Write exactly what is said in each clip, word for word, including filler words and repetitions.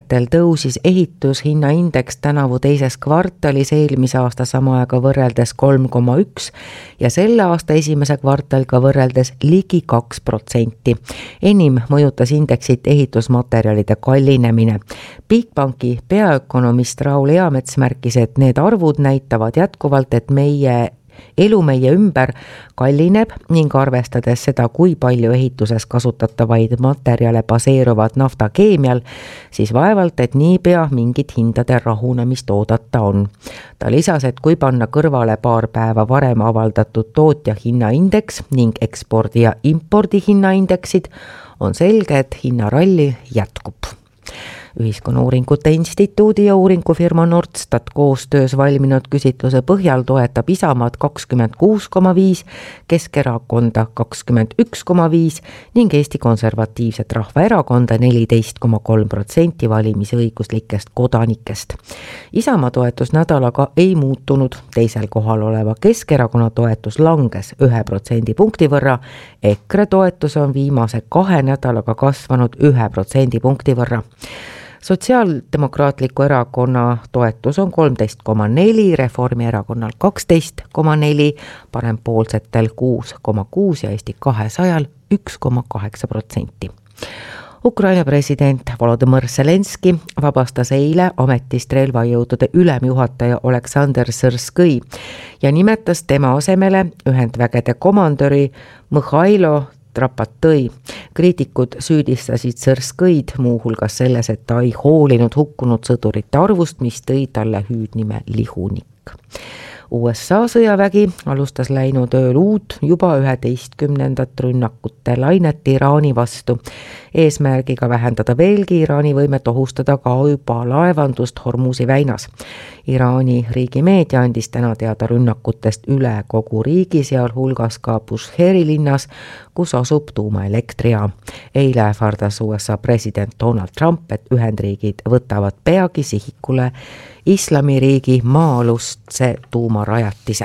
andmetel tõusis ehitushinnaindeks tänavu teises kvartalis eelmise aasta sama aega võrreldes kolm koma üks ja selle aasta esimese kvartaliga võrreldes ligi kaks protsenti. Enim mõjutas indeksit ehitusmaterjalide kallinemine. Bigbanki peaökonomist Raul Eamets märkis, et need arvud näitavad jätkuvalt, et meie elu meie ümber kallineb ning arvestades seda, kui palju ehituses kasutatavaid materjale baseeruvad naftakeemial, siis vaevalt, et niipea mingit hindade rahunemist oodata on. Ta lisas, et kui panna kõrvale paar päeva varem avaldatud tootja hinnaindeks ning ekspordi ja impordi hinnaindeksid, on selge, et hinnaralli jätkub. Ühiskonnauuringute instituudi ja uuringufirma Nordstat koostöös valminud küsitluse põhjal toetab Isamaad kakskümmend kuus koma viis, Keskerakonda kakskümmend üks koma viis ning Eesti Konservatiivset Rahvaerakonda neliteist koma kolm protsenti valimisõiguslikest kodanikest. Isamaa toetus nädalaga ei muutunud, teisel kohal oleva Keskerakonna toetus langes ühe protsendi punkti võrra, EKRE toetus on viimase kahe nädalaga kasvanud ühe protsendi punkti võrra. Sotsiaaldemokraatliku erakonna toetus on kolmteist koma neli, Reformierakonnal kaksteist koma neli, parempoolsetel kuus koma kuus ja Eesti kahesajal üks koma kaheksa protsenti. Ukraina president Volodõmõr Zelenski vabastas eile ametist relvajõudude ülemjuhataja Oleksandr Sõrskõi ja nimetas tema asemele ühendvägede komandöri Mihhailo Trapatõi. Kriitikud süüdistasid Sõrskõid muuhulgas selles, et ta ei hoolinud hukkunud sõdurite arvust, mis tõi talle hüüdnime lihunik. U S A sõjavägi alustas läinud ööl uut juba üheteistkümnendat rünnakute lainet Iraani vastu, eesmärgiga vähendada veelgi Iraani võimet ohustada ka juba laevandust Hormuzi väinas. Iraani riigimeedia andis täna teada rünnakutest üle kogu riigi, sealhulgas ka Bushheri linnas, kus asub tuumaelektrijaam. Eile ähvardas U S A president Donald Trump, et Ühendriigid võtavad peagi sihikule islamiriigi maa-alustse tuumarajatise.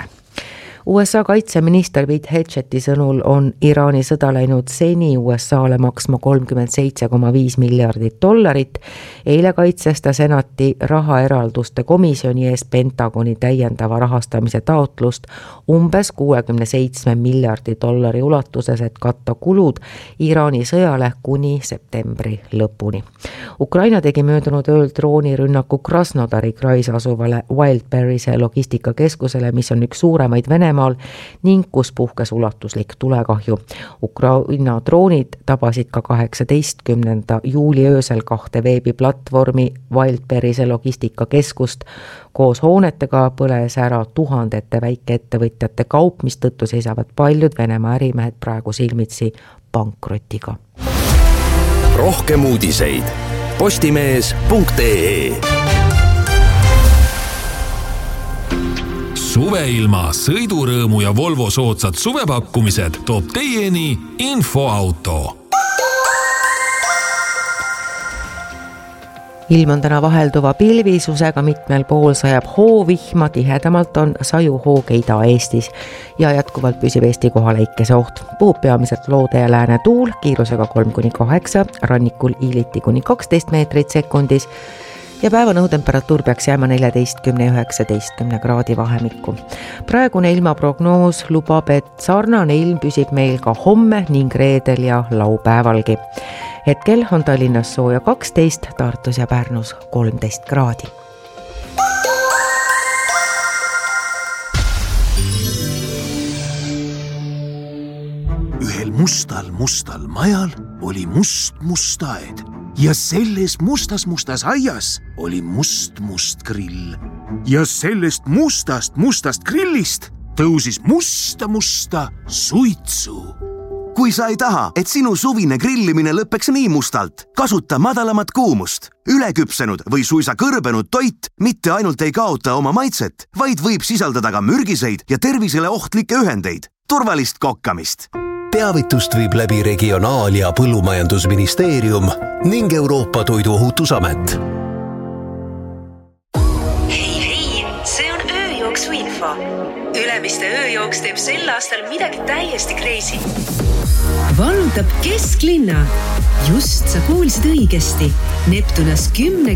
U S A kaitseminister Pete Hegseth'i sõnul on Iraani sõda läinud seni U S A-le maksma kolmkümmend seitse koma viis miljardit dollarit. Eile kaitses ta senati rahaeralduste komisjoni ees Pentagoni täiendava rahastamise taotlust umbes kuuekümne seitsme miljardi dollari ulatuses, et katta kulud Iraani sõjale kuni septembri lõpuni. Ukraina tegi möödunud ööl droonirünnaku Krasnodari krais asuvale Wildberry'se logistikakeskusele, mis on üks suuremaid Venemaa ning kus puhkes ulatuslik tulekahju. Ukraina droonid tabasid ka kaheksateistkümnenda juuli öösel kahte veebiplatvormi Wildberry'se logistikakeskust. Koos hoonetega põles ära tuhandete väikeettevõtjate kaup, mis tõttu seisavad paljud Venemaa ärimehed praegu silmitsi pankrotiga. Rohkem uudiseid postimees punkt ee. Suveilma, sõidurõõmu ja Volvo soodsad suvepakkumised toob teieni Infoauto. Ilm on täna vahelduva pilvisusega, mitmel pool sajab hoovihma, tihedamalt on sajuhoog Ida-Eestis ja jätkuvalt püsib Eesti kohal äikese oht. Puhub peamiselt loode ja lääne tuul, kiirusega kolm kuni kaheksa, rannikul Iiliti kuni kaksteist meetrit sekundis ja päevane õhutemperatuur peaks jääma neljateistkümne ja üheksateistkümne kraadi vahemikku. Praegune ilmaprognoos lubab, et sarnane ilm püsib meil ka homme ning reedel ja laupäevalgi. Hetkel on Tallinnas sooja kaksteist, Tartus ja Pärnus kolmteist kraadi. Ühel mustal mustal majal oli must must aed. Ja selles mustas mustas aias oli must must grill. Ja sellest mustast mustast grillist tõusis musta musta suitsu. Kui sa ei taha, et sinu suvine grillimine lõpeks nii mustalt, kasuta madalamat kuumust. Üleküpsenud või suisa kõrbenud toit mitte ainult ei kaota oma maitset, vaid võib sisaldada ka mürgiseid ja tervisele ohtlikke ühendeid. Turvalist kokkamist! Teavitust viib läbi Regionaal- ja Põllumajandusministeerium ning Euroopa Toiduohutusamet. Hei, hei, see on ööjooksu info. Ülemiste ööjooks teeb sel aastal midagi täiesti crazy. Vallutab kesklinna. Just sa kuulsid õigesti. Neptunas kümne